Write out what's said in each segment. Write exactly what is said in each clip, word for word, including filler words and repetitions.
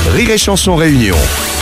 Rire et Chanson Réunion.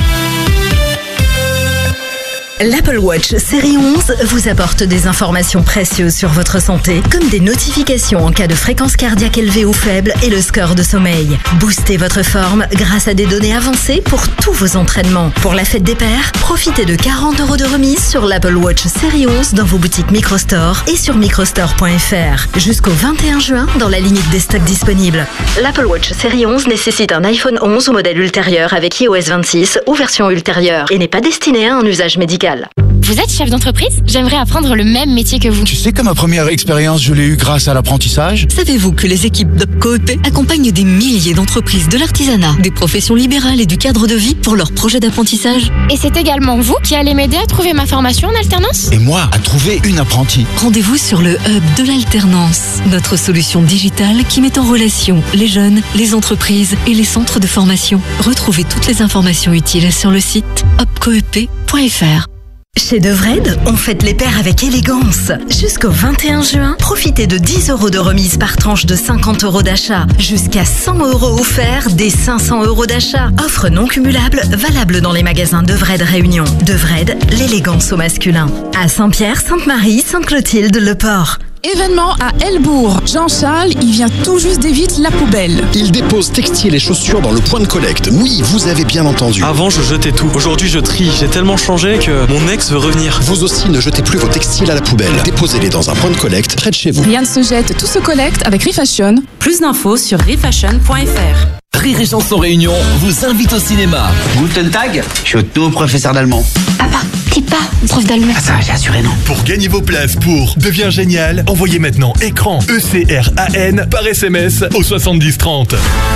L'Apple Watch série onze vous apporte des informations précieuses sur votre santé, comme des notifications en cas de fréquence cardiaque élevée ou faible et le score de sommeil. Boostez votre forme grâce à des données avancées pour tous vos entraînements. Pour la fête des pères, profitez de quarante euros de remise sur l'Apple Watch série onze dans vos boutiques Microstore et sur microstore point f r. Jusqu'au vingt et un juin dans la limite des stocks disponibles. L'Apple Watch série onze nécessite un iPhone onze ou modèle ultérieur avec i O S vingt-six ou version ultérieure et n'est pas destiné à un usage médical. Vous êtes chef d'entreprise ? J'aimerais apprendre le même métier que vous. Tu sais que ma première expérience, je l'ai eue grâce à l'apprentissage. Savez-vous que les équipes d'OpCoep accompagnent des milliers d'entreprises de l'artisanat, des professions libérales et du cadre de vie pour leurs projets d'apprentissage ? Et c'est également vous qui allez m'aider à trouver ma formation en alternance ? Et moi, à trouver une apprentie. Rendez-vous sur le Hub de l'alternance, notre solution digitale qui met en relation les jeunes, les entreprises et les centres de formation. Retrouvez toutes les informations utiles sur le site opcoep point f r. Chez Devred, on fête les pères avec élégance. Jusqu'au vingt et un juin, profitez de dix euros de remise par tranche de cinquante euros d'achat. Jusqu'à cent euros offerts dès cinq cents euros d'achat. Offre non cumulable, valable dans les magasins Devred Réunion. Devred, l'élégance au masculin. À Saint-Pierre, Sainte-Marie, Sainte-Clotilde, Le Port. Événement à Helbourg. Jean-Charles, il vient tout juste d'éviter la poubelle. Il dépose textiles et chaussures dans le point de collecte. Oui, vous avez bien entendu. Avant, je jetais tout. Aujourd'hui, je trie. J'ai tellement changé que mon ex veut revenir. Vous aussi, ne jetez plus vos textiles à la poubelle. Déposez-les dans un point de collecte près de chez vous. Rien ne se jette, tout se collecte avec Refashion. Plus d'infos sur refashion point f r. Rire et Chanson Réunion vous invite au cinéma. Guten Tag, je suis Otto, professeur d'allemand. Papa, dis pas, prof d'allemand. Ah ça, j'ai assuré non. Pour gagner vos places pour Deviens génial, envoyez maintenant écran E C R A N par S M S au soixante-dix trente.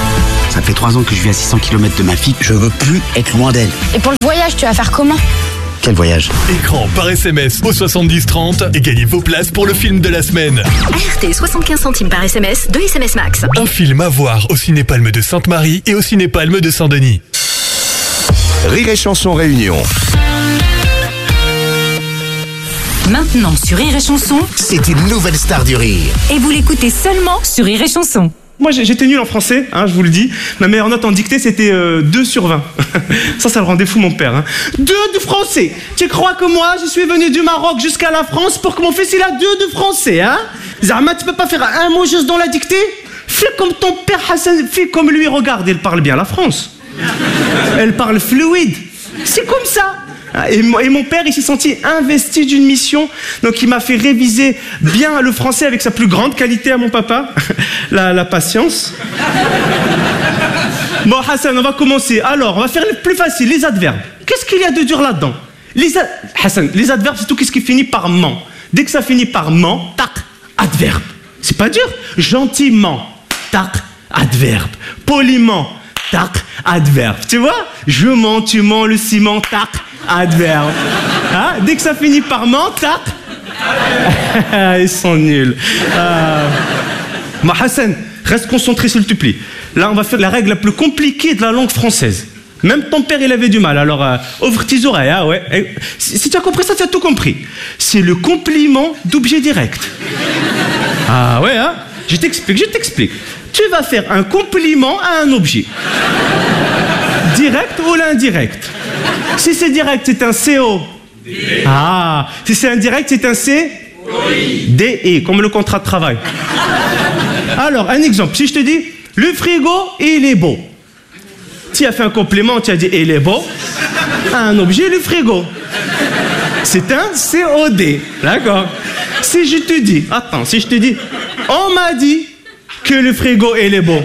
Ça fait trois ans que je vis à six cents kilomètres de ma fille, je veux plus être loin d'elle. Et pour le voyage, tu vas faire comment ? Quel voyage ? Écran par S M S au soixante-dix trente et gagnez vos places pour le film de la semaine. A R T, soixante-quinze centimes par S M S, deux S M S max. Un film à voir au Cinépalme de Sainte-Marie et au Cinépalme de Saint-Denis. Rire et Chanson Réunion. Maintenant sur Rire et Chanson, c'est une nouvelle star du rire. Et vous l'écoutez seulement sur Rire et Chanson. Moi j'étais nul en français, hein, je vous le dis. Ma meilleure note en dictée c'était euh, deux sur vingt. Ça, ça le rendait fou mon père. Hein. deux de français. Tu crois que moi je suis venu du Maroc jusqu'à la France pour que mon fils il a deux de français, hein? Zama, tu peux pas faire un mot juste dans la dictée? Fais comme ton père Hassan, fais comme lui, regarde, il parle bien la France. Elle parle fluide. C'est comme ça. Et, et mon père, il s'est senti investi d'une mission, donc il m'a fait réviser bien le français avec sa plus grande qualité à mon papa, la, la patience. Bon Hassan, on va commencer. Alors, on va faire le plus facile, les adverbes. Qu'est-ce qu'il y a de dur là-dedans? les a... Hassan, les adverbes, c'est tout ce qui finit par ment. Dès que ça finit par ment, tac, adverbe. C'est pas dur. Gentiment, tac, adverbe. Poliment, tac, adverbe. Tu vois? Je mens, tu mens, le ciment, tac, adverbe. Hein? Dès que ça finit par ment, tac. Ils sont nuls. Euh... Bon, Hassan, reste concentré s'il te plaît. Là, on va faire la règle la plus compliquée de la langue française. Même ton père, il avait du mal. Alors, euh, ouvre tes oreilles, hein, ouais. Et, si, si tu as compris ça, tu as tout compris. C'est le complément d'objet direct. Ah ouais, hein? Je t'explique, je t'explique. Tu vas faire un compliment à un objet. Direct ou l'indirect? Si c'est direct, c'est un C O. D. Ah, si c'est indirect, c'est un C oui. D E, comme le contrat de travail. Alors, un exemple. Si je te dis, le frigo, il est beau. Tu as fait un complément, tu as dit, il est beau. Un objet, le frigo. C'est un C O D. D'accord? Si je te dis, attends, si je te dis, on m'a dit que le frigo, il est beau.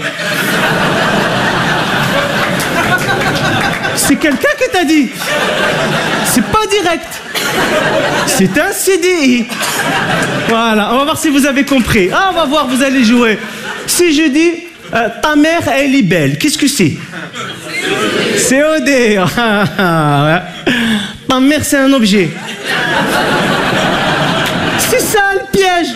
C'est quelqu'un qui t'a dit. C'est pas direct. C'est un C D I. Voilà, on va voir si vous avez compris. Ah, on va voir, vous allez jouer. Si je dis, euh, ta mère, elle est belle, qu'est-ce que c'est? C O D. Ta mère, c'est un objet. C'est ça le piège.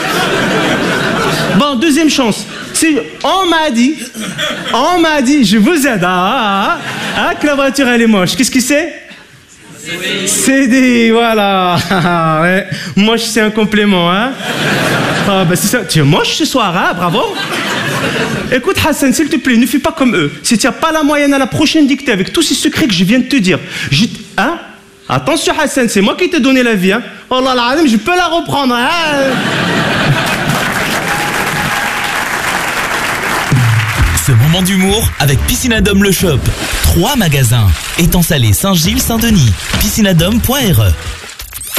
Bon, deuxième chance. Si on m'a dit, on m'a dit, je vous aide, ah, ah, ah, que la voiture elle est moche. Qu'est-ce que c'est? C D I, voilà. Ouais. Moche, c'est un complément, hein. Ah, bah c'est ça. Tu es moche ce soir, hein, bravo. Écoute Hassan, s'il te plaît, ne fais pas comme eux. Si tu n'as pas la moyenne à la prochaine dictée avec tous ces secrets que je viens de te dire, je... Hein? Attention Hassan, c'est moi qui t'ai donné la vie. Hein? Oh là là, je peux la reprendre. Hein? Ce moment d'humour avec Piscinadome Le Shop. Trois magasins. Étang Salé, Saint-Gilles, Saint-Denis. piscinadome point r e